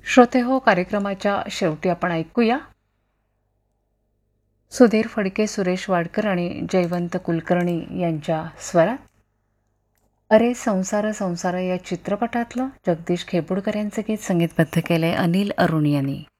श्रोते हो, कार्यक्रमाच्या शेवटी आपण ऐकूया सुधीर फडके, सुरेश वाडकर आणि जयवंत कुलकर्णी यांच्या स्वरात अरे संसार संसार या चित्रपटातलं जगदीश खेपुडकर यांचं गीत संगीतबद्ध केलंय अनिल अरुण यांनी.